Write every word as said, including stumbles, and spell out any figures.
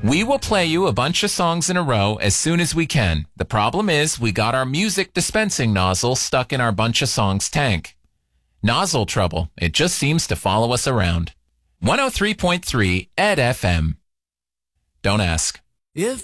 We will play you a bunch of songs in a row as soon as we can. The problem is we got our music dispensing nozzle stuck in our bunch of songs tank. Nozzle trouble. It just seems to follow us around. one oh three point three Ed F M. Don't ask. If